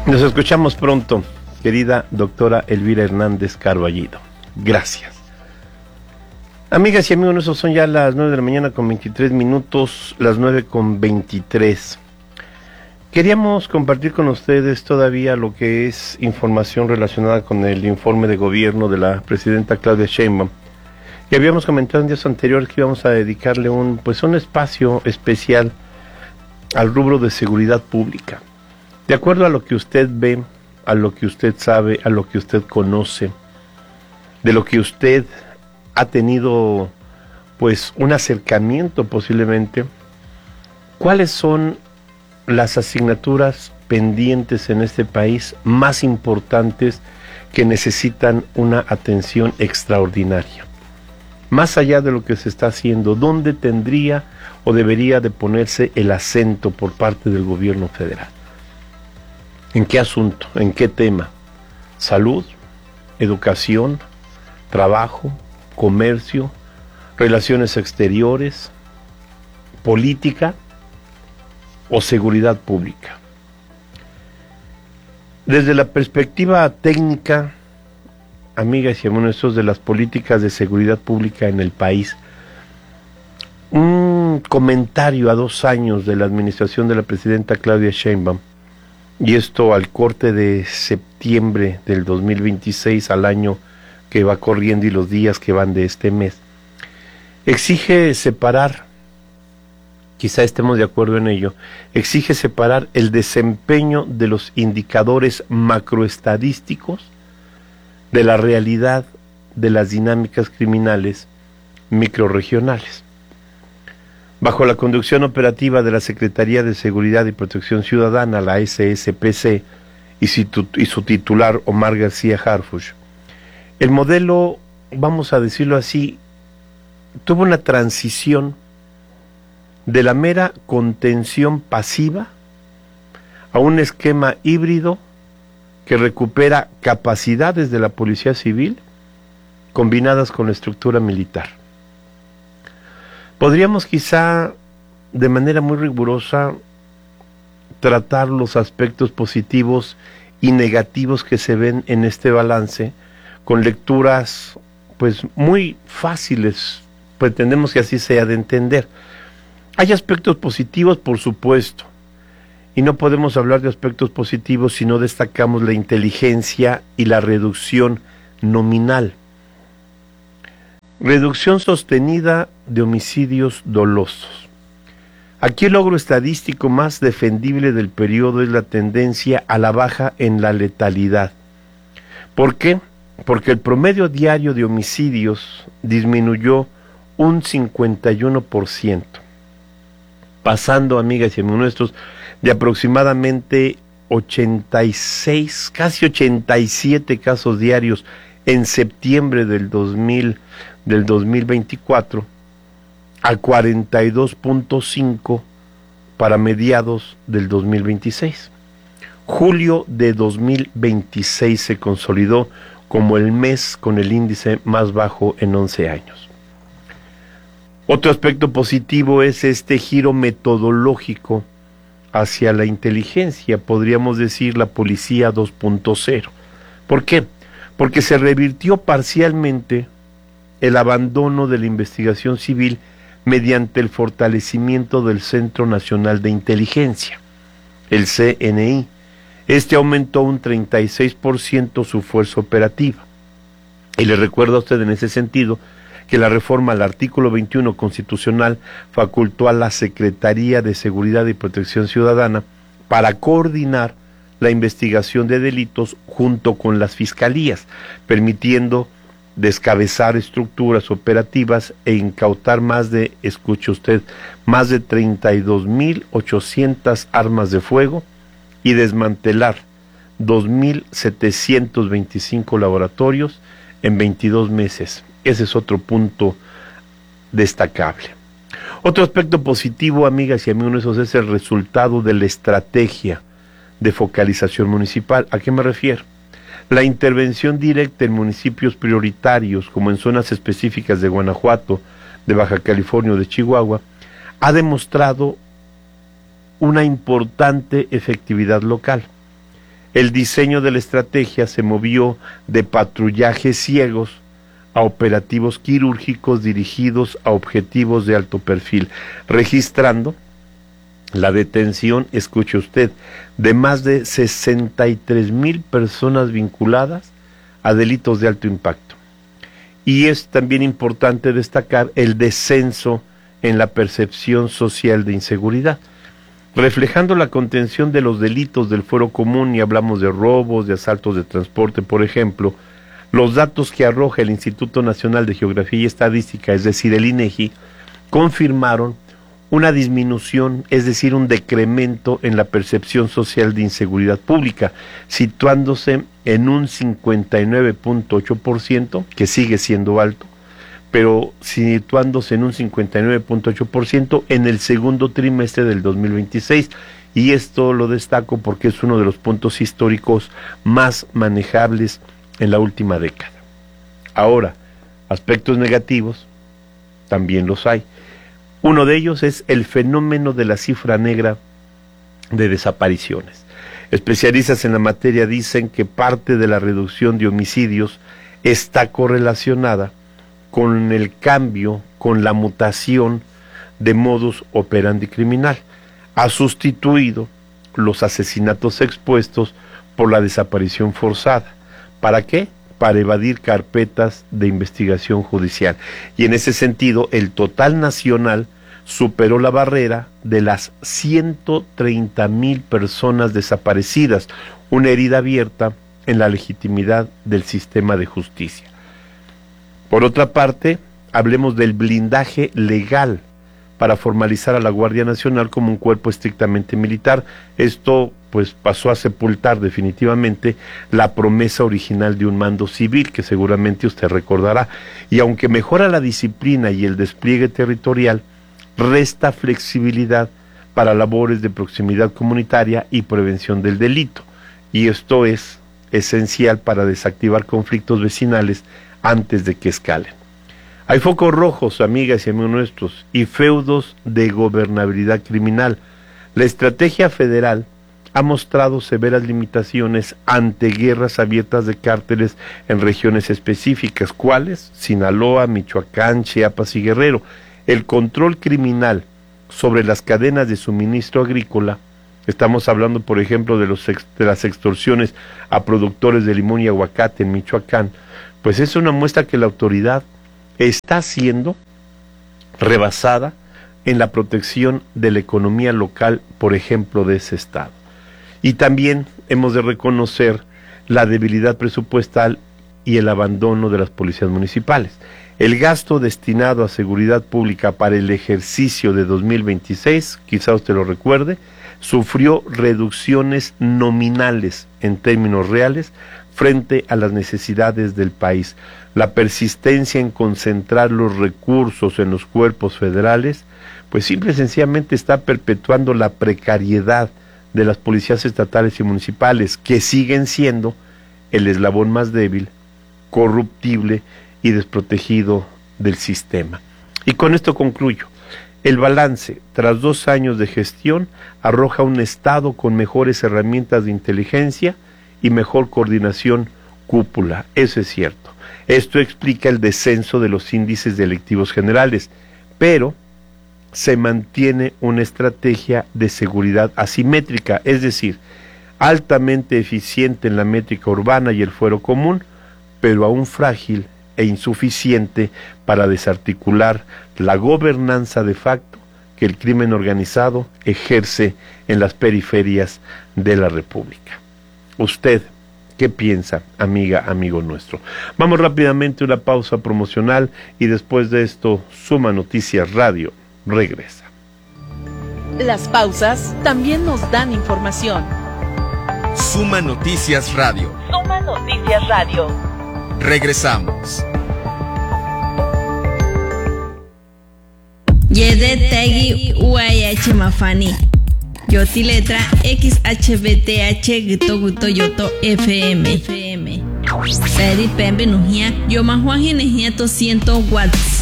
Nos escuchamos pronto, querida doctora Elvira Hernández Carballido. Gracias. Amigas y amigos, esos son ya las 9 de la mañana con 23 minutos, las 9 con 23. Queríamos compartir con ustedes todavía lo que es información relacionada con el informe de gobierno de la presidenta Claudia Sheinbaum. Y habíamos comentado en días anteriores que íbamos a dedicarle un espacio especial al rubro de seguridad pública. De acuerdo a lo que usted ve, a lo que usted sabe, a lo que usted conoce, de lo que usted ha tenido un acercamiento posiblemente, ¿cuáles son las asignaturas pendientes en este país más importantes que necesitan una atención extraordinaria? Más allá de lo que se está haciendo, ¿dónde tendría o debería de ponerse el acento por parte del gobierno federal? ¿En qué asunto? ¿En qué tema? ¿Salud? ¿Educación? ¿Trabajo? ¿Comercio? ¿Relaciones exteriores? ¿Política? ¿O seguridad pública? Desde la perspectiva técnica, amigas y amigos, de las políticas de seguridad pública en el país, un comentario a 2 años de la administración de la presidenta Claudia Sheinbaum, y esto al corte de septiembre del 2026 al año que va corriendo y los días que van de este mes, exige separar, quizá estemos de acuerdo en ello, exige separar el desempeño de los indicadores macroestadísticos de la realidad de las dinámicas criminales microrregionales. Bajo la conducción operativa de la Secretaría de Seguridad y Protección Ciudadana, la SSPC, y su titular Omar García Harfuch, el modelo, vamos a decirlo así, tuvo una transición de la mera contención pasiva a un esquema híbrido que recupera capacidades de la policía civil combinadas con la estructura militar. Podríamos quizá de manera muy rigurosa tratar los aspectos positivos y negativos que se ven en este balance con lecturas muy fáciles, pretendemos que así sea de entender. Hay aspectos positivos, por supuesto, y no podemos hablar de aspectos positivos si no destacamos la inteligencia y la reducción nominal. Reducción sostenida de homicidios dolosos. Aquí el logro estadístico más defendible del periodo es la tendencia a la baja en la letalidad. ¿Por qué? Porque el promedio diario de homicidios disminuyó un 51%, pasando, amigas y amigos nuestros, de aproximadamente 86, casi 87 casos diarios en septiembre del 2024 a 42.5 para mediados del 2026. Julio de 2026 se consolidó como el mes con el índice más bajo en 11 años. Otro aspecto positivo es este giro metodológico hacia la inteligencia, podríamos decir la policía 2.0. ¿Por qué? Porque se revirtió parcialmente el abandono de la investigación civil mediante el fortalecimiento del Centro Nacional de Inteligencia, el CNI. Este aumentó un 36% su fuerza operativa. Y le recuerdo a usted en ese sentido que la reforma al artículo 21 constitucional facultó a la Secretaría de Seguridad y Protección Ciudadana para coordinar la investigación de delitos junto con las fiscalías, permitiendo descabezar estructuras operativas e incautar escuche usted, más de 32.800 armas de fuego y desmantelar 2.725 laboratorios en 22 meses. Ese es otro punto destacable. Otro aspecto positivo, amigas y amigos, es el resultado de la estrategia de focalización municipal. ¿A qué me refiero? La intervención directa en municipios prioritarios, como en zonas específicas de Guanajuato, de Baja California o de Chihuahua, ha demostrado una importante efectividad local. El diseño de la estrategia se movió de patrullajes ciegos a operativos quirúrgicos dirigidos a objetivos de alto perfil, registrando la detención, escuche usted, de más de 63,000 personas vinculadas a delitos de alto impacto. Y es también importante destacar el descenso en la percepción social de inseguridad, reflejando la contención de los delitos del fuero común, y hablamos de robos, de asaltos de transporte, por ejemplo. Los datos que arroja el Instituto Nacional de Geografía y Estadística, es decir, el INEGI, confirmaron una disminución, es decir, un decremento en la percepción social de inseguridad pública, situándose en un 59.8%, que sigue siendo alto, pero situándose en un 59.8% en el segundo trimestre del 2026. Y esto lo destaco porque es uno de los puntos históricos más manejables en la última década. Ahora, aspectos negativos también los hay. Uno de ellos es el fenómeno de la cifra negra de desapariciones. Especialistas en la materia dicen que parte de la reducción de homicidios está correlacionada con el cambio, con la mutación de modus operandi criminal. Ha sustituido los asesinatos expuestos por la desaparición forzada. ¿Para qué? Para evadir carpetas de investigación judicial. Y en ese sentido, el total nacional superó la barrera de las 130,000 personas desaparecidas, una herida abierta en la legitimidad del sistema de justicia. Por otra parte, hablemos del blindaje legal para formalizar a la Guardia Nacional como un cuerpo estrictamente militar. Esto pues pasó a sepultar definitivamente la promesa original de un mando civil, que seguramente usted recordará, y aunque mejora la disciplina y el despliegue territorial, resta flexibilidad para labores de proximidad comunitaria y prevención del delito, y esto es esencial para desactivar conflictos vecinales antes de que escalen. Hay focos rojos, amigas y amigos nuestros, y feudos de gobernabilidad criminal. La estrategia federal ha mostrado severas limitaciones ante guerras abiertas de cárteles en regiones específicas, ¿cuáles? Sinaloa, Michoacán, Chiapas y Guerrero. El control criminal sobre las cadenas de suministro agrícola, estamos hablando por ejemplo de las extorsiones a productores de limón y aguacate en Michoacán, pues es una muestra que la autoridad está siendo rebasada en la protección de la economía local, por ejemplo, de ese estado. Y también hemos de reconocer la debilidad presupuestal y el abandono de las policías municipales. El gasto destinado a seguridad pública para el ejercicio de 2026, quizá usted lo recuerde, sufrió reducciones nominales en términos reales frente a las necesidades del país. La persistencia en concentrar los recursos en los cuerpos federales, pues simple y sencillamente está perpetuando la precariedad de las policías estatales y municipales, que siguen siendo el eslabón más débil, corruptible y desprotegido del sistema. Y con esto concluyo. El balance, tras 2 años de gestión, arroja un Estado con mejores herramientas de inteligencia y mejor coordinación cúpula. Eso es cierto. Esto explica el descenso de los índices delictivos generales, pero se mantiene una estrategia de seguridad asimétrica, es decir, altamente eficiente en la métrica urbana y el fuero común, pero aún frágil e insuficiente para desarticular la gobernanza de facto que el crimen organizado ejerce en las periferias de la República. ¿Usted qué piensa, amiga, amigo nuestro? Vamos rápidamente a una pausa promocional y después de esto, Suma Noticias Radio regresa. Las pausas también nos dan información. Suma Noticias Radio. Suma Noticias Radio. Regresamos. Yede Tegi UAH Mafani. Yoti letra XHBTH Gito Guto Yoto FM. Seri Pembe Nujia Yoma Juan Ginejia 200 watts.